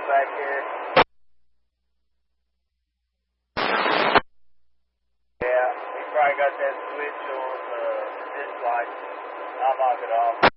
back here. Yeah, he probably got that switch on this light. I'll knock it off.